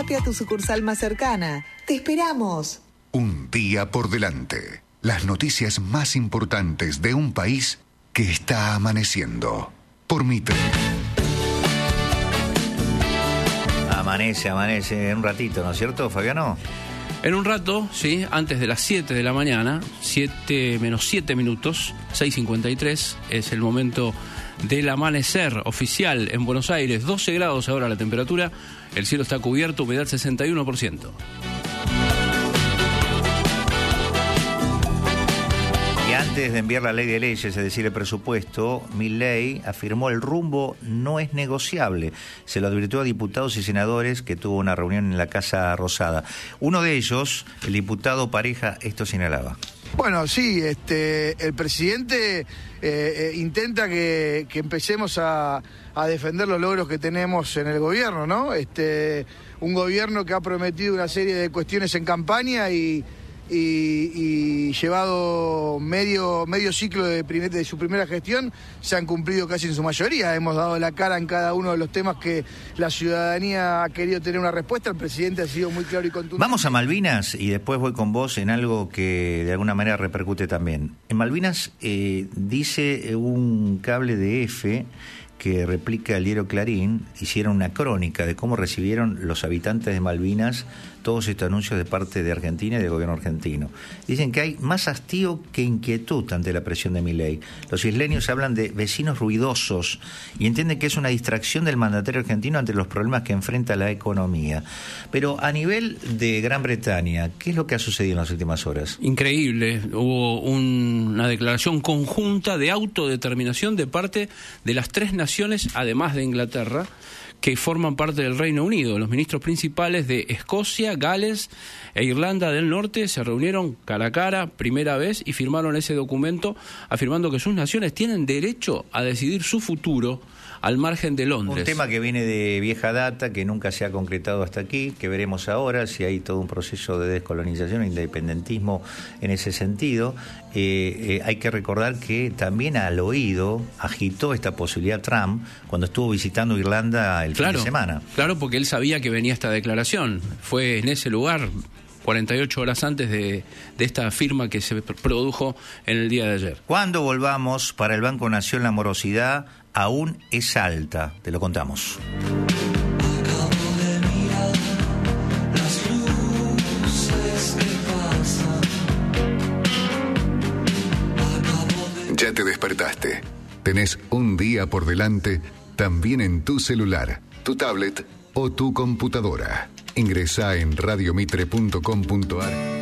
a tu sucursal más cercana. ¡Te esperamos! Un día por delante. Las noticias más importantes de un país que está amaneciendo. Por Mitre. Amanece en un ratito, ¿no es cierto, Fabiano? En un rato, sí, antes de las 7 de la mañana, 7 menos 7 minutos, 6:53, es el momento del amanecer oficial en Buenos Aires. 12 grados ahora la temperatura, el cielo está cubierto, humedad 61%. Y antes de enviar la ley de leyes, es decir, el presupuesto, Milei afirmó el rumbo no es negociable. Se lo advirtió a diputados y senadores que tuvo una reunión en la Casa Rosada. Uno de ellos, el diputado Pareja, esto señalaba. Bueno, sí, el presidente intenta que empecemos a defender los logros que tenemos en el gobierno, ¿no? Un gobierno que ha prometido una serie de cuestiones en campaña y llevado medio ciclo de su primera gestión, se han cumplido casi en su mayoría. Hemos dado la cara en cada uno de los temas que la ciudadanía ha querido tener una respuesta. El presidente ha sido muy claro y contundente. Vamos a Malvinas y después voy con vos en algo que de alguna manera repercute también. En Malvinas dice un cable de EFE que replica el diario Clarín, hicieron una crónica de cómo recibieron los habitantes de Malvinas todos estos anuncios de parte de Argentina y del gobierno argentino. Dicen que hay más hastío que inquietud ante la presión de Milei. Los isleños hablan de vecinos ruidosos y entienden que es una distracción del mandatario argentino ante los problemas que enfrenta la economía. Pero a nivel de Gran Bretaña, ¿qué es lo que ha sucedido en las últimas horas? Increíble, hubo una declaración conjunta de autodeterminación de parte de las tres naciones, además de Inglaterra, que forman parte del Reino Unido. Los ministros principales de Escocia, Gales e Irlanda del Norte se reunieron cara a cara, primera vez, y firmaron ese documento afirmando que sus naciones tienen derecho a decidir su futuro al margen de Londres. Un tema que viene de vieja data, que nunca se ha concretado hasta aquí, que veremos ahora si hay todo un proceso de descolonización e independentismo en ese sentido. Hay que recordar que también al oído agitó esta posibilidad Trump cuando estuvo visitando Irlanda el fin de semana. Claro, porque él sabía que venía esta declaración. Fue en ese lugar 48 horas antes de esta firma que se produjo en el día de ayer. Cuando volvamos, para el Banco Nación la morosidad aún es alta, te lo contamos. Ya te despertaste. Tenés un día por delante, también en tu celular, tu tablet o tu computadora. Ingresá en radiomitre.com.ar